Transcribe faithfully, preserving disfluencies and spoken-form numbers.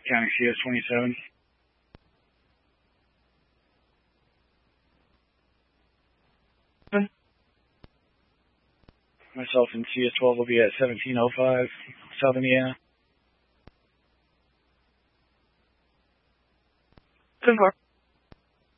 County C S twenty-seven. Myself and C S twelve will be at seventeen oh five South Indiana. ten four.